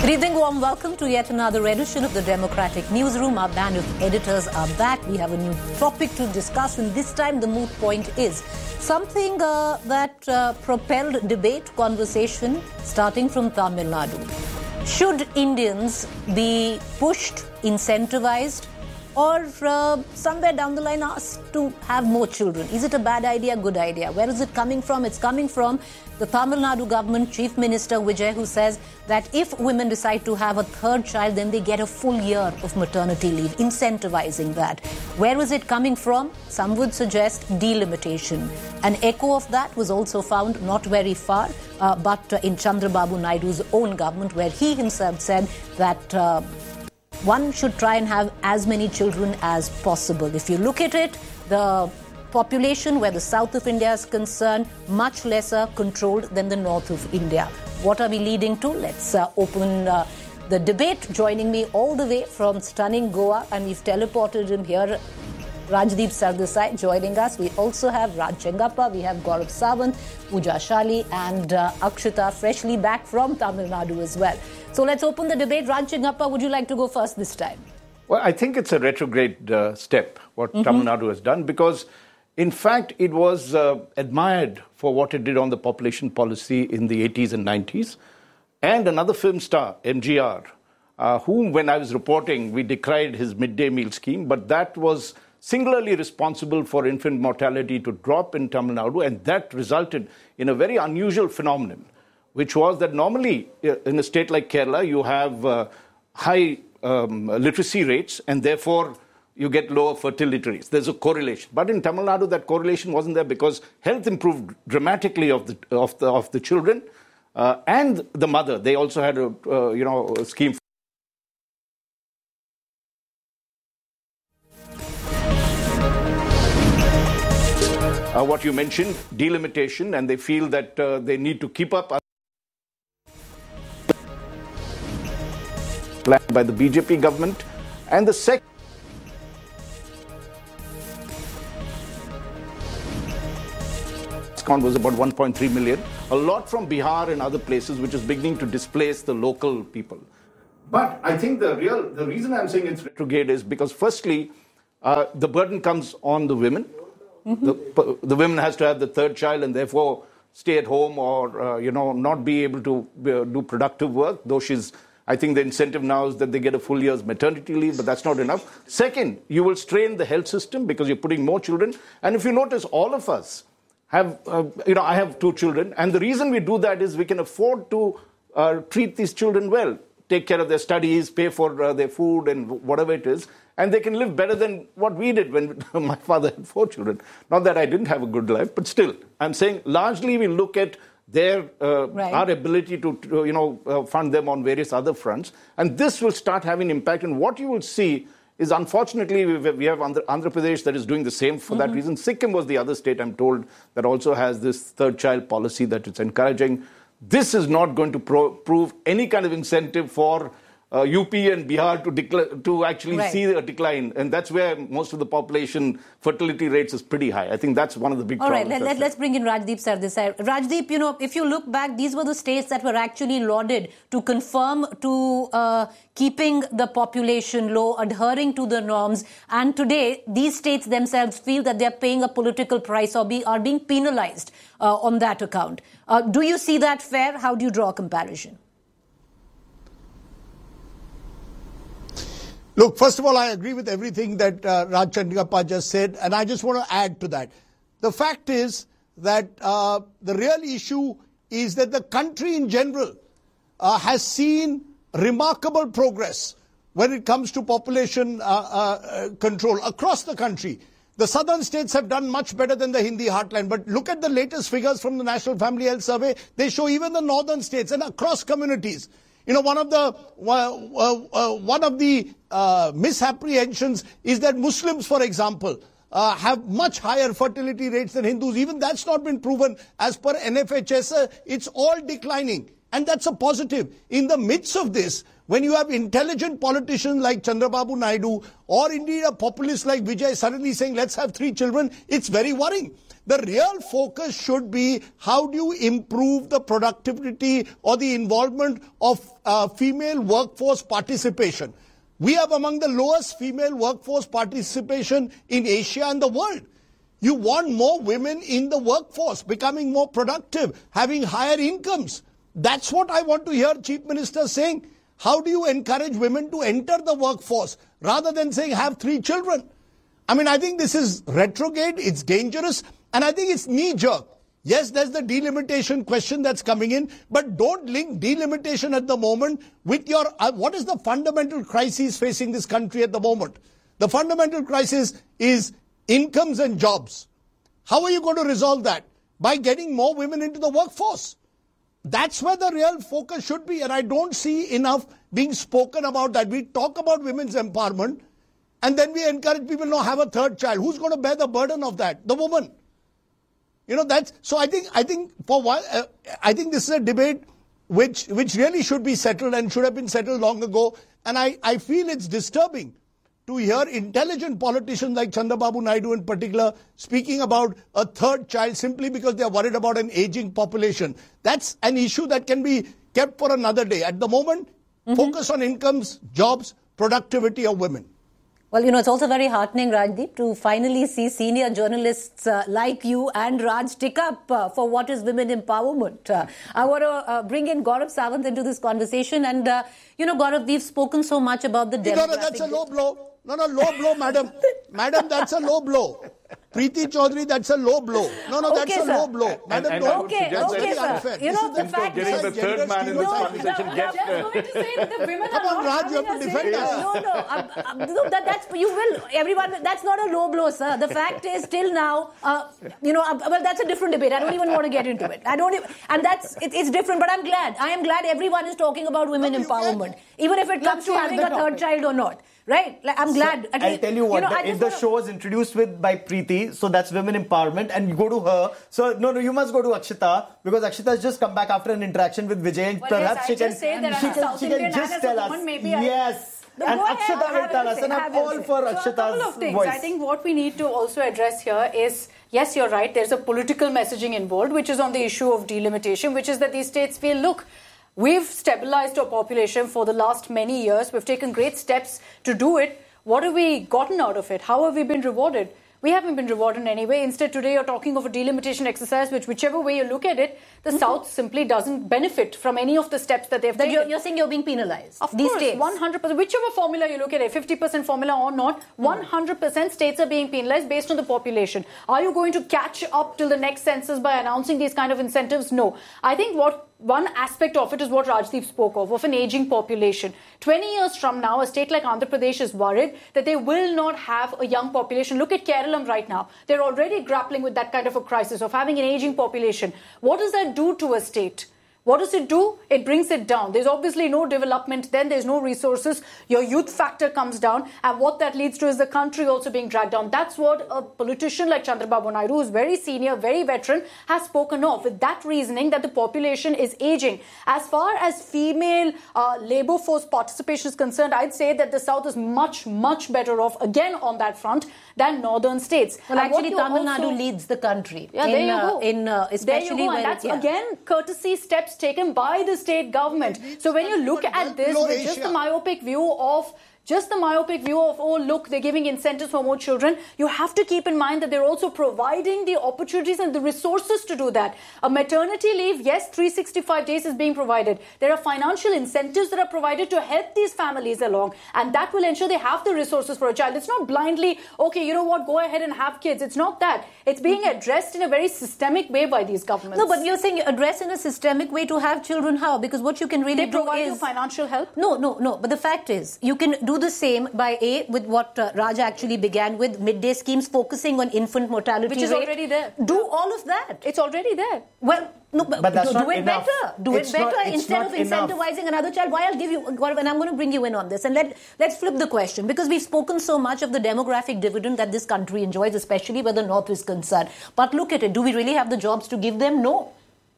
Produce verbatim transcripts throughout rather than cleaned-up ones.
Good evening, warm welcome to yet another edition of the Democratic Newsroom. Our band of editors are back. We have a new topic to discuss, and this time the moot point is something uh, that uh, propelled debate, conversation, starting from Tamil Nadu. Should Indians be pushed, incentivized, or uh, somewhere down the line asked to have more children? Is it a bad idea, good idea? Where is it coming from? It's coming from the Tamil Nadu government, Chief Minister Vijay, who says that if women decide to have a third child, then they get a full year of maternity leave, incentivizing that. Where is it coming from? Some would suggest delimitation. An echo of that was also found not very far, uh, but uh, in Chandrababu Naidu's own government, where he himself said that uh, one should try and have as many children as possible. If you look at it, the population where the south of India is concerned, much lesser controlled than the north of India. What are we leading to? Let's uh, open uh, the debate. Joining me all the way from stunning Goa, and we've teleported him here, Rajdeep Sardesai joining us. We also have Raj Chengappa, we have Gaurav Sawant, Pooja Shali, and uh, Akshita, freshly back from Tamil Nadu as well. So let's open the debate. Raj Chengappa, would you like to go first this time? Well, I think it's a retrograde uh, step, what mm-hmm. Tamil Nadu has done, because in fact, it was uh, admired for what it did on the population policy in the eighties and nineties. And another film star, M G R, uh, whom, when I was reporting, we decried his midday meal scheme, but that was singularly responsible for infant mortality to drop in Tamil Nadu, and that resulted in a very unusual phenomenon, which was that normally in a state like Kerala, you have uh, high um, literacy rates, and therefore you get lower fertility rates. There's a correlation. But in Tamil Nadu, that correlation wasn't there because health improved dramatically of the of the of the children uh, and the mother. They also had a uh, you know a scheme. Uh, what you mentioned, delimitation, and they feel that uh, they need to keep up. Planned by the B J P government, and the second count was about one point three million, a lot from Bihar and other places, which is beginning to displace the local people. But I think the real, the reason I'm saying it's retrograde is because, firstly, uh, the burden comes on the women. Mm-hmm. The, the women has to have the third child and therefore stay at home or, uh, you know, not be able to uh, do productive work, though she's, I think the incentive now is that they get a full year's maternity leave, but that's not enough. Second, you will strain the health system because you're putting more children. And if you notice, all of us have, uh, you know, I have two children, and the reason we do that is we can afford to uh, treat these children well, take care of their studies, pay for uh, their food and whatever it is, and they can live better than what we did when my father had four children. Not that I didn't have a good life, but still, I'm saying largely we look at their uh, right. our ability to, to you know, uh, fund them on various other fronts, and this will start having impact. And what you will see is, unfortunately, we have Andhra, Andhra Pradesh that is doing the same for mm-hmm. that reason. Sikkim was the other state, I'm told, that also has this third child policy that it's encouraging. This is not going to pro- prove any kind of incentive for uh, U P and Bihar to decla- to actually right. see a decline. And that's where most of the population fertility rates is pretty high. I think that's one of the big All problems. All right, let, let's bring in Rajdeep Sardesai. Rajdeep, you know, if you look back, these were the states that were actually lauded to confirm to uh, keeping the population low, adhering to the norms. And today, these states themselves feel that they're paying a political price or be, are being penalized uh, on that account. Uh, do you see that fair? How do you draw a comparison? Look, first of all, I agree with everything that uh, Raj Chengappa just said, and I just want to add to that. The fact is that uh, the real issue is that the country in general uh, has seen remarkable progress when it comes to population uh, uh, control across the country. The southern states have done much better than the Hindi heartland, but look at the latest figures from the National Family Health Survey. They show even the northern states and across communities. You know, one of the uh, uh, uh, one of the uh, misapprehensions is that Muslims, for example, uh, have much higher fertility rates than Hindus. Even that's not been proven. As per N F H S, uh, it's all declining. And that's a positive. In the midst of this, when you have intelligent politicians like Chandrababu Naidu or indeed a populist like Vijay suddenly saying, let's have three children, it's very worrying. The real focus should be how do you improve the productivity or the involvement of uh, female workforce participation. We have among the lowest female workforce participation in Asia and the world. You want more women in the workforce, becoming more productive, having higher incomes. That's what I want to hear Chief Minister saying. How do you encourage women to enter the workforce rather than saying have three children? I mean, I think this is retrograde, it's dangerous, and I think it's knee-jerk. Yes, there's the delimitation question that's coming in, but don't link delimitation at the moment with your, uh, what is the fundamental crisis facing this country at the moment? The fundamental crisis is incomes and jobs. How are you going to resolve that? By getting more women into the workforce. That's where the real focus should be, and I don't see enough being spoken about that. We talk about women's empowerment, and then we encourage people to have a third child. Who's going to bear the burden of that? The woman. You know, that's, so I think, I think for one, uh, I think this is a debate which, which really should be settled and should have been settled long ago. And I, I feel it's disturbing to hear intelligent politicians like Chandrababu Naidu in particular speaking about a third child simply because they are worried about an aging population. That's an issue that can be kept for another day. At the moment, mm-hmm. focus on incomes, jobs, productivity of women. Well, you know, it's also very heartening, Rajdeep, to finally see senior journalists uh, like you and Raj stick up uh, for what is women empowerment. Uh, I want to uh, bring in Gaurav Sawant into this conversation. And, uh, you know, Gaurav, we've spoken so much about the demographic... No, no, that's a low blow. No, no, low blow, madam. Madam, that's a low blow. Preeti Chaudhary, that's a low blow. No, no, that's okay, a sir. low blow. Madam, and, and don't. Okay, okay, sir. Unfair. You know, the fact getting is... the third man in this no, conversation no, gets... I'm just going to say that the women Come are on, not Raj, you have to having a defend say. us. No, no, um, um, no that, that's, you will, everyone, that's not a low blow, sir. The fact is, till now, uh, you know, uh, well, that's a different debate. I don't even want to get into it. I don't even, and that's, it, it's different, but I'm glad. I am glad everyone is talking about women no, empowerment, even if it comes to having a third child or not. Right? Like, I'm glad. So, At I'll least, tell you what, you know, the, if the wanna... show was introduced with by Preeti, so that's women empowerment, and you go to her. So, no, no, you must go to Akshita, because Akshita has just come back after an interaction with Vijay, and well, perhaps yes, she I can, just say that she as a can, South she Indian can just and as a tell woman, us. maybe I... Yes. No, and Akshita ahead, will tell us, say, and I'm all say. for So Akshita's a couple of things. voice. I think what we need to also address here is, yes, you're right, there's a political messaging involved, which is on the issue of delimitation, which is that these states feel, look, we've stabilized our population for the last many years. We've taken great steps to do it. What have we gotten out of it? How have we been rewarded? We haven't been rewarded in any way. Instead, today you're talking of a delimitation exercise, which whichever way you look at it, the mm-hmm. South simply doesn't benefit from any of the steps that they've that taken. You're, you're saying you're being penalized. Of These course, states. one hundred percent. Whichever formula you look at it, fifty percent formula or not, one hundred percent states are being penalized based on the population. Are you going to catch up till the next census by announcing these kind of incentives? No. I think what one aspect of it is what Rajdeep spoke of, of an aging population. twenty years from now, a state like Andhra Pradesh is worried that they will not have a young population. Look at Kerala right now. They're already grappling with that kind of a crisis of having an aging population. What does that do to a state? What does it do? It brings it down. There's obviously no development, then there's no resources. Your youth factor comes down, and what that leads to is the country also being dragged down. That's what a politician like Chandrababu Naidu, who's very senior, very veteran, has spoken of, with that reasoning that the population is aging. As far as female uh, labour force participation is concerned, I'd say that the South is much, much better off, again, on that front, than northern states. Well, and actually, Tamil also... Nadu leads the country. Yeah, in, there you uh, go. In, uh, especially there you go. when, And that's, yeah. again, courtesy steps taken by the state government. So when you look at this with just the myopic view of Just the myopic view of, oh, look, they're giving incentives for more children, you have to keep in mind that they're also providing the opportunities and the resources to do that. A maternity leave, yes, three hundred sixty-five days is being provided. There are financial incentives that are provided to help these families along, and that will ensure they have the resources for a child. It's not blindly, okay, you know what, go ahead and have kids. It's not that. It's being addressed in a very systemic way by these governments. No, but you're saying address in a systemic way to have children. How? Because what you can really they do provide is... you financial help? No, no, no. But the fact is, you can do the same by A, with what uh, Raj actually began with, midday schemes focusing on infant mortality Which is rate. already there. Do all of that. It's already there. Well, no, but, But that's do, not do it enough. better. Do It's it better not- it's instead not of enough. incentivizing another child. Why I'll give you, Gaurav, and I'm going to bring you in on this. And let, let's flip the question, because we've spoken so much of the demographic dividend that this country enjoys, especially where the North is concerned. But look at it. Do we really have the jobs to give them? No.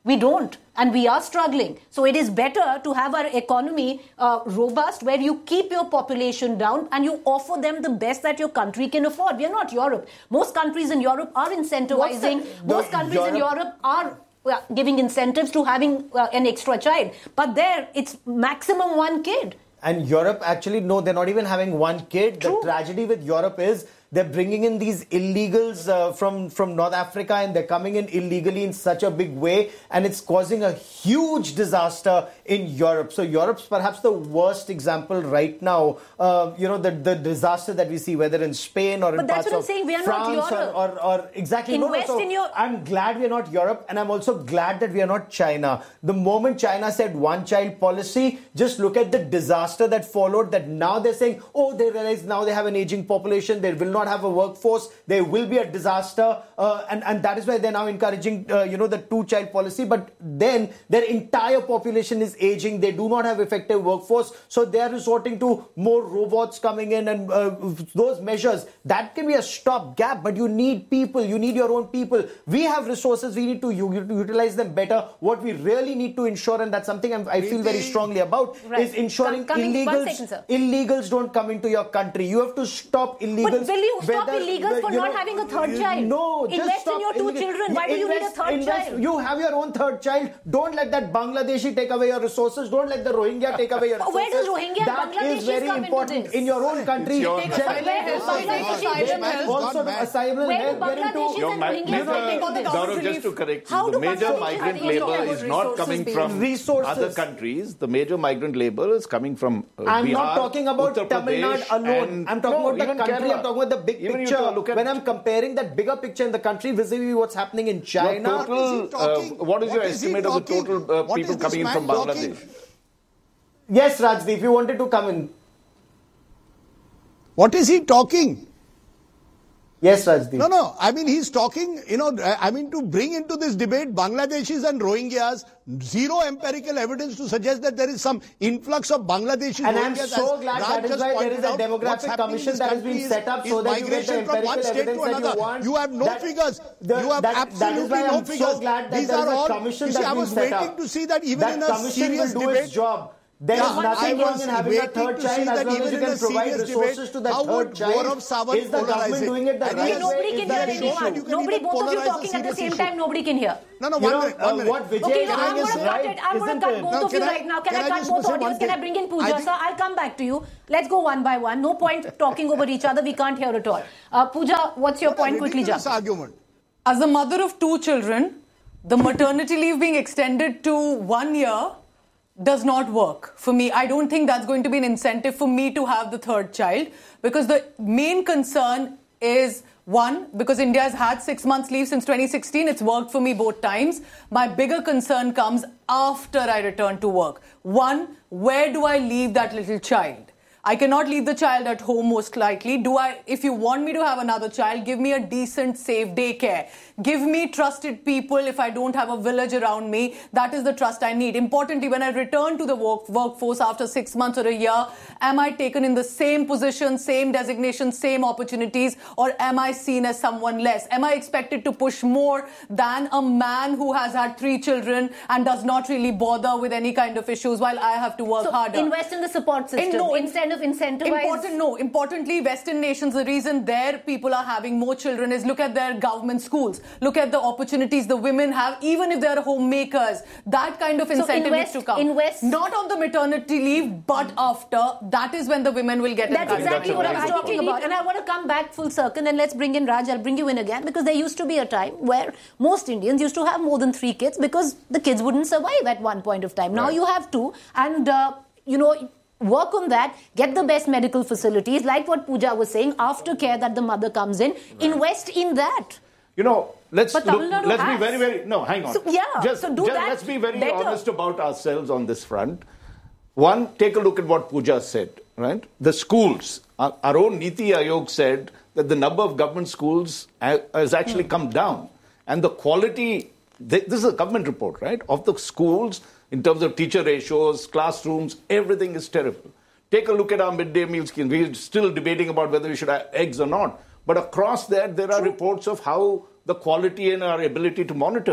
We don't. And we are struggling. So it is better to have our economy uh, robust, where you keep your population down and you offer them the best that your country can afford. We are not Europe. Most countries in Europe are incentivizing. Most countries Europe, in Europe are uh, giving incentives to having uh, an extra child. But there, it's maximum one kid. And Europe, actually, no, they're not even having one kid. True. The tragedy with Europe is they're bringing in these illegals uh, from, from North Africa, and they're coming in illegally in such a big way, and it's causing a huge disaster in Europe. So Europe's perhaps the worst example right now. Uh, you know, the, the disaster that we see, whether in Spain or but in that's parts what I'm of saying. We are France not Europe. Or, or, or exactly. Invest no, no, so in your... I'm glad we're not Europe, and I'm also glad that we are not China. The moment China said one-child policy, just look at the disaster that followed, that now they're saying, oh, they realize now they have an aging population, they will not have a workforce, there will be a disaster, uh, and, and that is why they're now encouraging, uh, you know, the two-child policy. But then their entire population is aging, they do not have effective workforce, so they are resorting to more robots coming in, and uh, those measures, that can be a stopgap, but you need people, you need your own people. We have resources, we need to utilize them better. What we really need to ensure, and that's something I'm, I feel very strongly about, right. is ensuring Come, illegals, second, illegals don't come into your country. You have to stop illegals. But will you stop whether, illegals for not know, having a third child? No, just invest stop in your two illegals. children. Why invest, do you need a third invest, child? You have your own third child. Don't let that Bangladeshi take away your resources. Don't let the Rohingya take away your resources. Where does Rohingya that and Bangladeshis is very come important into this? in your own country. Your Where do Bangladeshis Also, the asylum Where help. do Bangladeshis Your and ma- Rohingyas Gaurav, just to correct How you, do the major Bangladeshis migrant have labour any is not coming from resources. other countries. The major migrant labour is coming from uh, I'm Bihar, not talking about Uttar Tamil Nadu Pradesh, alone. and I'm talking no, about the even country. Kerala. I'm talking about the big Even picture. look at When I'm comparing that bigger picture in the country vis-a-vis what's happening in China. Your total, uh, what is what your is estimate of the total uh, people coming in from Bangladesh? Talking? Yes, Rajdeep, you wanted to come in. What is he talking? Yes, Rajdeep. No, no. I mean, he's talking, you know, I mean, to bring into this debate Bangladeshis and Rohingyas, zero empirical evidence to suggest that there is some influx of Bangladeshis. And I'm Rohingyas, so glad that is why there is a demographic commission that has been set up so that you get the empirical evidence that you want. You have no that, figures. The, you have that, absolutely that is why no I'm figures. so glad that These there is are a all, commission you see, that's I been was set waiting up. to see that even that in a commission serious will do debate. its job. There Yeah, is nothing I wrong was in having a waiting third to see child as that long even as you in can a provide serious resources debate, to that how third would child. Gaurav Sawant Is the polarize government it? doing it the And right yes, way? Nobody Is can that hear an issue? anyone. You can Nobody, even both of you polarize a talking at the serious same issue. time, nobody can hear. No, no, You one know, minute, uh, one minute. what Vijay Okay, is now I'm saying going is to cut right, it. I'm going to isn't cut it? both No, of you can I- right now. Can, can I I cut just both say one audios? Can I thing? bring in I Pooja? think- Sir, I'll come back to you. Let's go one by one. No point talking over each other. We can't hear at all. Uh, Pooja, what's your What a point? Quickly jump. ridiculous argument. As a mother of two children, the maternity leave being extended to one year does not work for me. I don't think that's going to be an incentive for me to have the third child, because the main concern is, one, because India has had six months leave since twenty sixteen. It's worked for me both times. My bigger concern comes after I return to work. One, where do I leave that little child? I cannot leave the child at home most likely. Do I, if you want me to have another child, give me a decent, safe daycare. Give me trusted people if I don't have a village around me. That is the trust I need. Importantly, when I return to the work, workforce after six months or a year, am I taken in the same position, same designation, same opportunities, or am I seen as someone less? Am I expected to push more than a man who has had three children and does not really bother with any kind of issues while I have to work So harder? invest in the support system In- no, in- instead of incentivize. Important, no. Importantly, Western nations, the reason their people are having more children is look at their government schools. Look at the opportunities the women have, even if they're homemakers. That kind of incentive invest- needs to come. invest- Not on the maternity leave, but after. That is when the women will get That's encouraged. exactly that's what a I was very talking good about. And I want to come back full circle, and let's bring in Raj. I'll bring you in again, because there used to be a time where most Indians used to have more than three kids because the kids wouldn't survive at one point of time. Now Right. you have two, and uh, you know, work on that, get the best medical facilities, like what Pooja was saying, aftercare that the mother comes in, right. Invest in that. You know, let's But look, Tamil Nadu let's be has. very, very, no, hang on. So, yeah, just, so do just that let's be very better. honest about ourselves on this front. One, take a look at what Pooja said, right? The schools, our, our own Niti Aayog said that the number of government schools ha- has actually come down. And the quality, th- this is a government report, right, of the schools in terms of teacher ratios, classrooms, everything is terrible. Take a look at our midday meal scheme. We're still debating about whether we should have eggs or not. But across that, there are reports of how the quality and our ability to monitor it.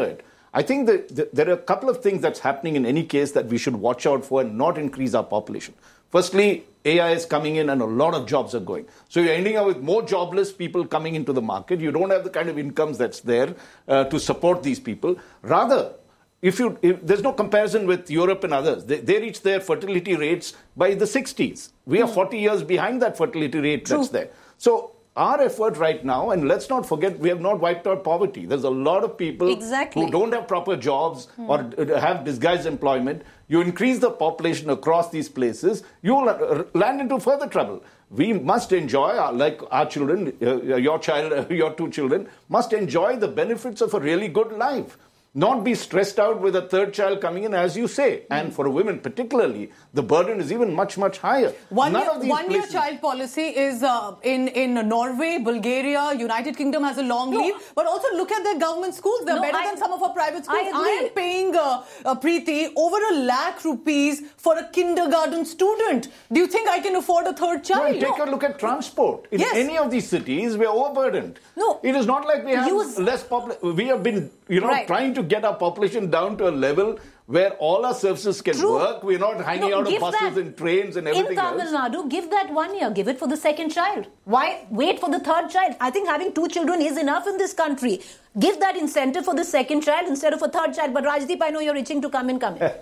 I think that, that there are a couple of things that's happening in any case that we should watch out for and not increase our population. Firstly, A I is coming in and a lot of jobs are going. So you're ending up with more jobless people coming into the market. You don't have the kind of incomes that's there uh, to support these people. Rather, if you if, there's no comparison with Europe and others. They, they reach their fertility rates by the sixties. We are mm. forty years behind that fertility rate True. That's there. So our effort right now, and let's not forget, we have not wiped out poverty. There's a lot of people exactly. who don't have proper jobs mm. or have disguised employment. You increase the population across these places, you will land into further trouble. We must enjoy, like our children, uh, your child, uh, your two children, must enjoy the benefits of a really good life. Not be stressed out with a third child coming in, as you say. And for women particularly, the burden is even much, much higher. One year, one year child policy is uh, in, in Norway, Bulgaria, United Kingdom has a long no. leave. But also look at their government schools. They're no, better I, than some of our private schools. I, I am paying, uh, uh, Preeti, over a lakh rupees for a kindergarten student. Do you think I can afford a third child? No, take no. a look at transport. In yes. any of these cities, we are overburdened. No. It is not like we have Use, less population. We have been, you know, right. trying to to get our population down to a level where all our services can True. work. We're not hanging no, out of buses and trains and everything in Tamil else. Nadu, give that one year. Give it for the second child. Why wait for the third child? I think having two children is enough in this country. Give that incentive for the second child instead of a third child. But Rajdeep, I know you're itching to come in, come in.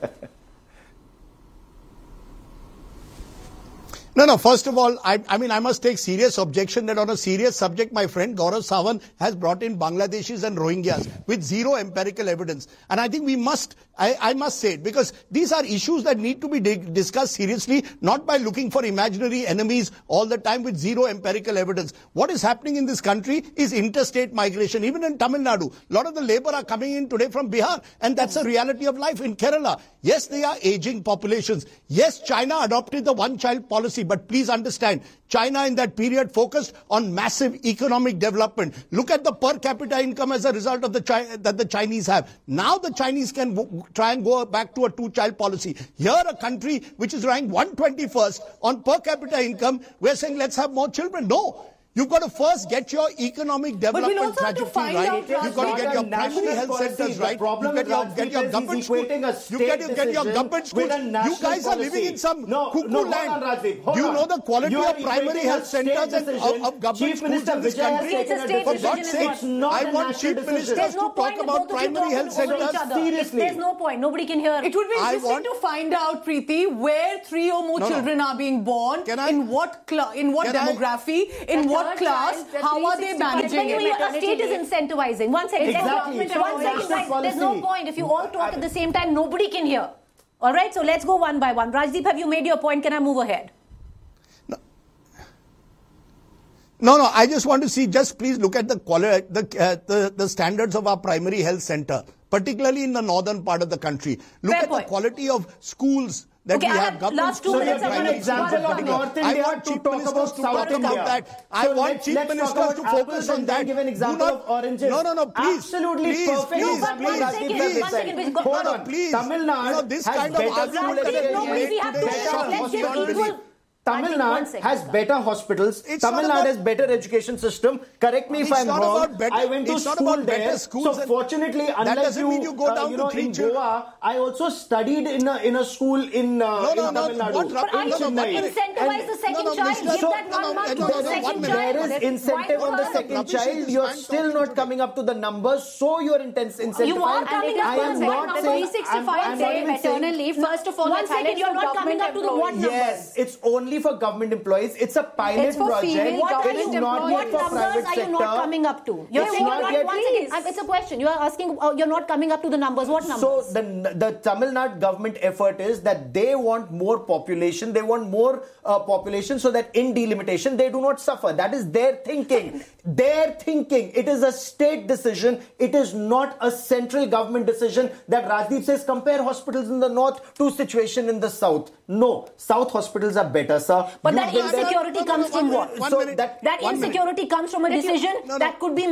No, no, first of all, I, I mean, I must take serious objection that on a serious subject, my friend Gaurav Sawant has brought in Bangladeshis and Rohingyas with zero empirical evidence. And I think we must, I, I must say it, because these are issues that need to be discussed seriously, not by looking for imaginary enemies all the time with zero empirical evidence. What is happening in this country is interstate migration. Even in Tamil Nadu, a lot of the labor are coming in today from Bihar, and that's a reality of life. In Kerala, yes, they are aging populations. Yes, China adopted the one-child policy. But please understand, China in that period focused on massive economic development. Look at the per capita income as a result of the Chi- that the Chinese have. Now the Chinese can w- try and go back to a two-child policy. Here, a country which is ranked one hundred twenty-first on per capita income, we're saying let's have more children. No. You've got to first get your economic development trajectory right. You've got to get your primary health centers right. You get your, get your government school. You get, you get your government schools. You guys are living in some no, cuckoo no, land. On, Do you know the quality of primary health centers and of, of government schools in this country? For God's sake, I want chief ministers to talk about primary health centers. Seriously. There's no point. Nobody can hear. It would be interesting to find out, Preeti, where three or more children are being born, in what in what demography, in what class, how are they managing it? The state is incentivizing. One second. Exactly. One second. Guys, there's no point. If you all talk at the same time, nobody can hear. All right, so let's go one by one. Rajdeep, have you made your point? Can I move ahead? No, no, no I just want to see, just please look at the quality, the, uh, the, the standards of our primary health center, particularly in the northern part of the country. Look Fair at point. the quality of schools that okay, we I have, have government last two schools minutes and primary example schools. of North India I want to chief talk ministers about to South talk India. about that. So I want let's, chief let's ministers to focus on that. Give an example not, of oranges. No, no, no, please. Absolutely please, perfect. Please, No, but please, one second, please. one second, please. Hold no, on. please. Tamil Nadu you know, this has kind of better argument school that is no, being made we have to today let's shocks give beyond equal. belief. Tamil Nadu has better hospitals. It's Tamil Nadu about, has better education system. Correct me if I'm wrong. Better, I went to it's school not about there. better schools So fortunately, unlike that doesn't you, mean you go down uh, you to know, three in children. Goa, I also studied in a in a school in, uh, no, no, in no, Tamil Nadu. what, But are you no, no, incentivize the second no, no, child? Mister Give So, that no, one no, month no, to no, the no, second one minute. child. There is incentive on the Why second Rubbish child. is You're fine still talking not today. coming up to the numbers, so you're intense incentivized. You are coming up I to am the not second saying. three I'm- I'm sixty-five not day even saying- maternal leave. First of all, One that's second, highlighted you're for not coming government up to the what employees. numbers? Yes, it's only for government employees. It's a pilot It's for project. female What are It's you? not What yet for numbers private are you sector. not coming up to? You're It's saying not you're not. yet- One second. Uh, It's a question. You are asking. Uh, you're not coming up to the numbers. What numbers? So the the Tamil Nadu government effort is that they want more population. They want more uh, population so that in delimitation they do not suffer. That is their thinking. Their thinking. It is a state decision. It is not a central government decision that Rajdeep says compare hospitals in the north to situation in the south. No, south hospitals are better, sir. But You that build them- insecurity No, no, no, comes one from minute, what? one So minute. that That One minute. insecurity comes from a decision No, no. that could be